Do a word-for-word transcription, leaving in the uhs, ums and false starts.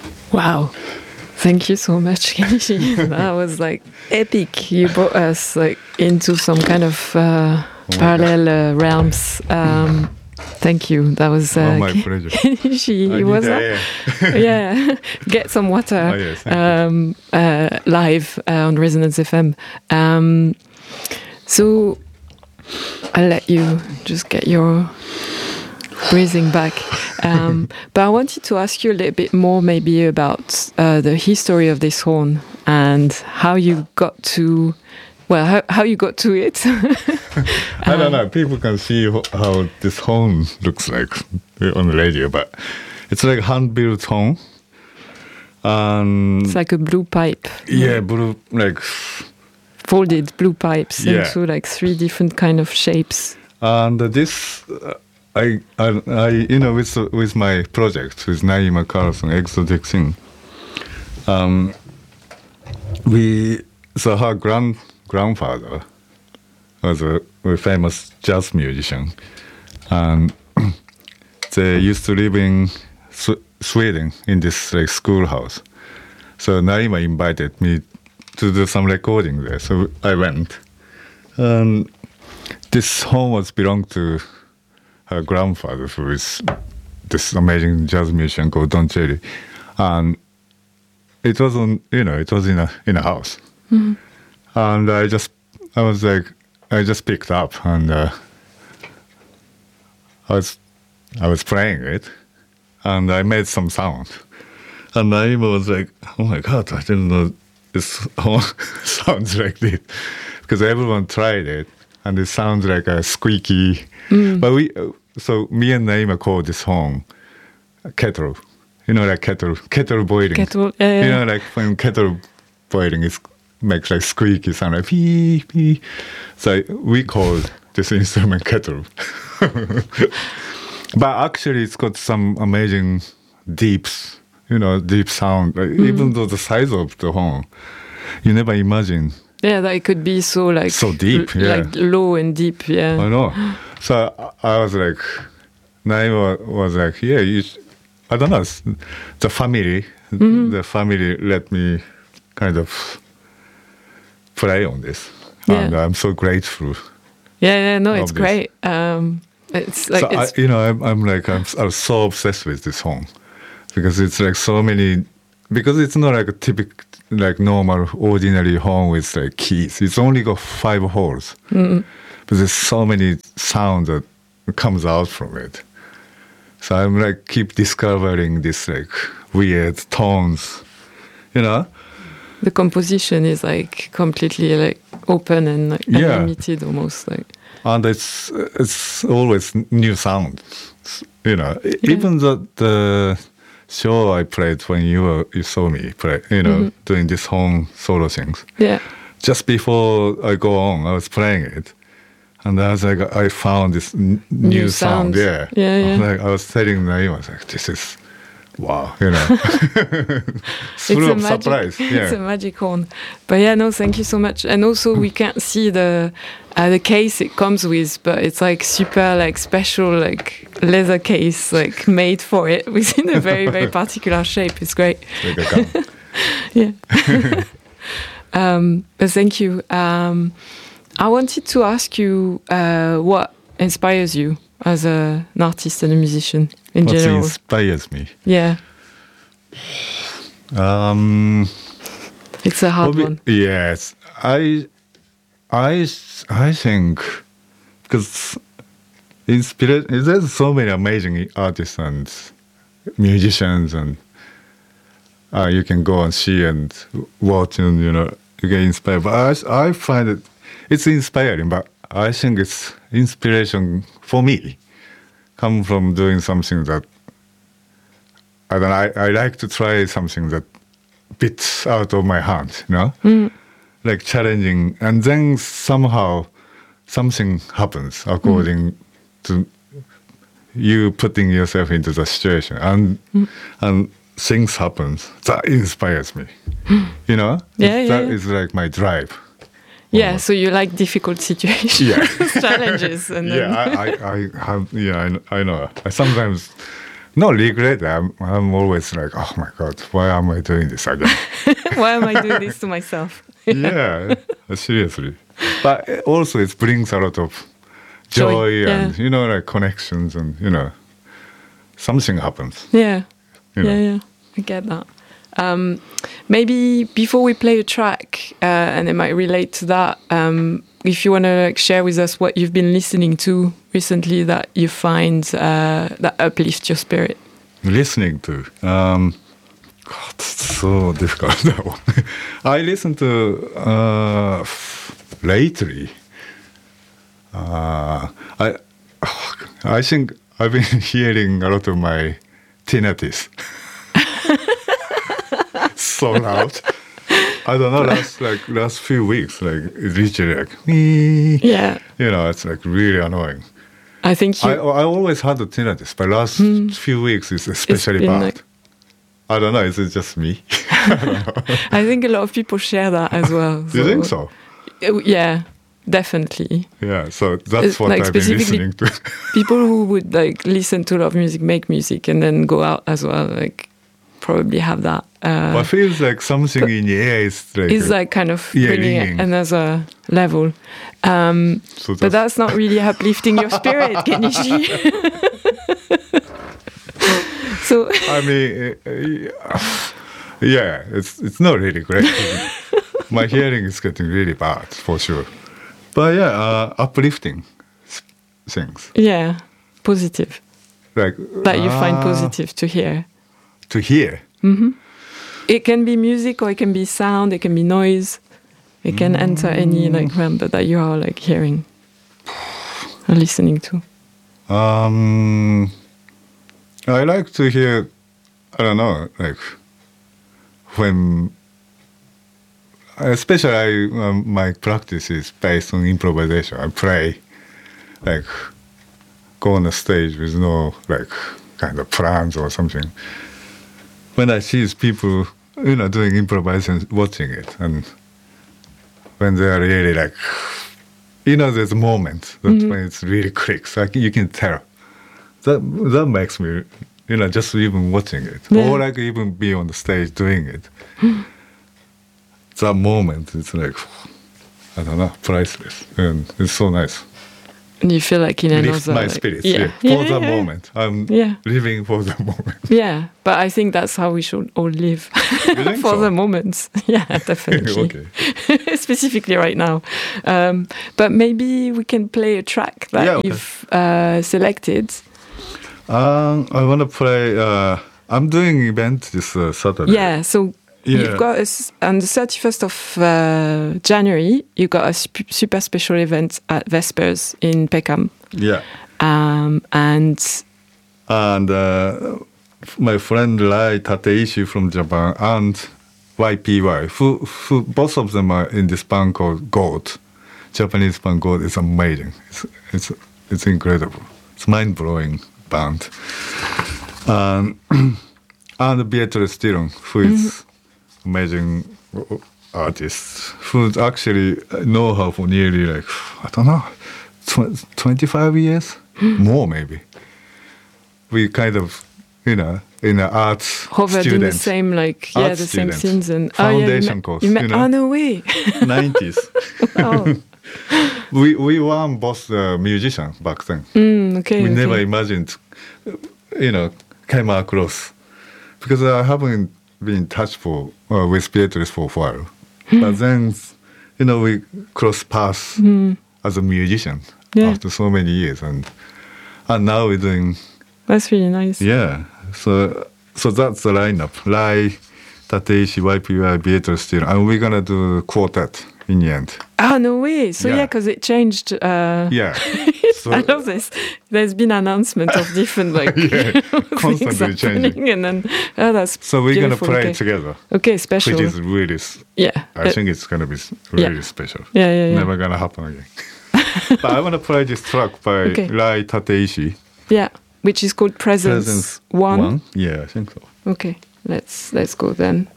Wow. Thank you so much, Kenichi. That was like epic. You brought us like into some kind of uh, oh parallel uh, realms. Um, thank you. That was uh, oh, my pleasure. Kenichi. Was that? Yeah. yeah. Get some water. Oh, yes, um, uh, live uh, on Resonance F M. Um, so I'll let you just get your breathing back. Um, but I wanted to ask you a little bit more maybe about uh, the history of this horn and how you got to, well, how, how you got to it. I don't know. People can see how this horn looks like on the radio, but it's like hand-built horn. Um, it's like a blue pipe. Yeah, blue, like... folded blue pipes yeah. into like three different kind of shapes. And this... Uh, I, I, I, you know, with with my project with Naima Carlson, Exotic Thing, um, we so her grand grandfather was a, a famous jazz musician, and they used to live in Sw- Sweden in this like schoolhouse. So Naima invited me to do some recording there, so I went, and this home was belonged to her grandfather, who is this amazing jazz musician called Don Cherry, and it was on, you know, it was in a in a house, mm-hmm. and I just, I was like, I just picked up, and uh, I was, I was playing it, and I made some sound, and Naima was like, oh my God, I didn't know this sounds like this, because everyone tried it, and it sounds like a squeaky. Mm. But we, so me and Naima call this horn kettle. You know, like kettle, kettle boiling. Kettle, yeah, yeah. You know, like when kettle boiling, it makes like squeaky sound, like pee, pee. So we call this instrument kettle. But actually, it's got some amazing deeps, you know, deep sound. Like, mm. Even though the size of the horn, you never imagine. Yeah, that it could be so like so deep, yeah. like low and deep, yeah. I know. So I, I was like, Naima was like, yeah, you sh- I don't know, the family, mm-hmm. the family let me kind of play on this, yeah. and I'm so grateful. Yeah, yeah, no, it's this. Great. Um, it's like so it's I, you know, I'm, I'm like I'm, I'm so obsessed with this horn because it's like so many. Because it's not like a typical, like normal, ordinary horn with like keys. It's only got five holes. Mm-hmm. But there's so many sounds that comes out from it. So I'm like, keep discovering this like weird tones, you know? The composition is like completely like open and like yeah. unlimited almost like. And it's, it's always new sounds, you know? Yeah. Even the, the show I played when you were, you saw me play, you know, mm-hmm. doing this horn solo things. Yeah. Just before I go on, I was playing it, and I was like, I found this n- new, new sound. Yeah. Yeah, yeah. Like, I was telling Naima, I was like, this is wow, you know. Full of magic, surprise. Yeah. It's a magic horn. But yeah, no, thank you so much. And also, we can't see the uh, the case it comes with, but it's like super like special like leather case like made for it within a very very particular shape. It's great. Like a gun. Yeah. um, but thank you. Um, I wanted to ask you uh, what inspires you as a, an artist and a musician in what general. What inspires me? Yeah. Um, it's a hard one. Yes, I, I, I think because inspiration. There's so many amazing artists and musicians, and uh, you can go and see and watch, and you know you get inspired. But I, I find it it's inspiring, but I think it's inspiration for me come from doing something that I don't. I, I like to try something that bits out of my hand, you know, mm. like challenging, and then somehow something happens according mm. to you putting yourself into the situation, and mm. and things happen that inspires me, you know. Yeah, yeah, that yeah. is like my drive. Yeah, almost. So you like difficult situations, yeah. challenges, and yeah, I, I, I have, yeah, I, I know. I sometimes no regret. I'm, I'm always like, oh my God, why am I doing this again? Why am I doing this to myself? Yeah, seriously. But also it brings a lot of joy, Joy, yeah. and, you know, like connections and, you know, something happens. Yeah, You know. yeah, yeah. I get that. Um, maybe before we play a track, uh, and it might relate to that, um, if you want to like, share with us what you've been listening to recently that you find uh, that uplift your spirit. Listening to, um, God, it's so difficult. That one. I listen to uh, lately. Uh, I, I think I've been hearing a lot of my tinnitus. So loud. I don't know. Last like last few weeks, like it's literally like me. Yeah, You know, it's like really annoying. I think you. I I always had the tinnitus, but last few weeks it's especially been bad. like- I don't know. Is it just me? I think a lot of people share that as well. You think so? Uh, Yeah, definitely. Yeah. So that's It's what like I've been specifically- listening to. People who would like listen to a lot of music, make music, and then go out as well, like probably have that. Uh, But feels like something in the air is like. is like kind of Yeah, bringing it ringing. another level. Um, so but that's not really uplifting your spirit, Kenichi. So I mean, uh, yeah, it's it's not really great. My hearing is getting really bad for sure. But yeah, uh, uplifting s- things yeah, positive. like That you find uh, positive to hear. to hear. It can be music, or it can be sound, it can be noise. It can enter any like realm that that you are like hearing or listening to. Um, I like to hear. I don't know, like when, especially I, um, my practice is based on improvisation. I play, like, go on the stage with no like kind of plans or something. When I see people, you know, doing improvisation, watching it, and when they are really like, you know, there's a moment that when it's really clicks, like you can tell. That that makes me, you know, just even watching it, Yeah. or like even be on the stage doing it. That moment, it's like, I don't know, priceless, and it's so nice. And you feel like in Lift another my like- spirits, yeah. yeah, for Yeah, the yeah, moment. I'm Yeah. living for the moment. Yeah, but I think that's how we should all live think for so? the moments. Yeah, definitely. Okay. Specifically right now. Um, but maybe we can play a track that Yeah, okay. you've uh, selected. Um, I want to play. Uh, I'm doing event this uh, Saturday. Yeah, so Yeah. you've got a s on the thirty-first of uh, January, you got a sp- super special event at Vespers in Peckham. Yeah. Um, and And uh, my friend Rai Tateishi from Japan and Y P Y, who, who both of them are in this band called Goat. Japanese band Goat is amazing. It's it's it's incredible. It's mind blowing band. Um, and Beatrice Dillon, who is amazing artist, who actually know her for nearly like I don't know, tw- twenty-five years, more maybe. We kind of, you know, in an arts hovered in the student, same, like, yeah, Art the same student. scenes. And Foundation you course, You met, you know? Oh, no way. nineties. Oh, we we were both uh, musicians back then. mm, okay. we okay. never imagined, you know, came across because I haven't been in touch for uh, with Beatrice for a while. But then, you know, we crossed paths as a musician Yeah. after so many years, and and now we're doing That's really nice. yeah. So so that's the lineup: Rai, Tateishi, Y P Y, Beatrice Dillon, and we're gonna do quartet in the end. Oh, no way. So, yeah, Yeah. because it changed. Uh, Yeah. So- I love this. There's been announcement of different, like, Yeah, things constantly happening. changing. And then, oh, that's So we're gonna beautiful. play okay. together, Okay, special. which is really. s- yeah. I Uh, think it's gonna be s- really yeah. special. Yeah, yeah, yeah. Never gonna happen again. But I want to play this track by Okay. Rai Tateishi. Yeah, which is called Presence, Presence One. Yeah, I think so. Okay, let's let's go then.